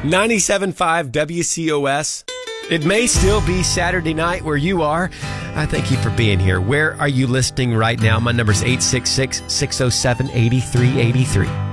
97.5 WCOS. It may still be Saturday night where you are. I thank you for being here. Where are you listening right now? My number's 866-607-8383.